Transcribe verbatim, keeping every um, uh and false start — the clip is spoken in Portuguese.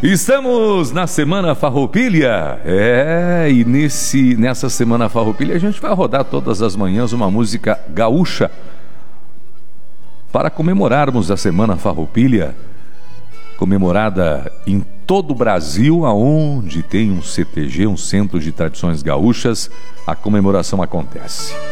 Estamos na Semana Farroupilha. É, e nesse, nessa Semana Farroupilha a gente vai rodar todas as manhãs uma música gaúcha para comemorarmos a Semana Farroupilha, comemorada em todo o Brasil, aonde tem um C T G, um Centro de Tradições Gaúchas, a comemoração acontece.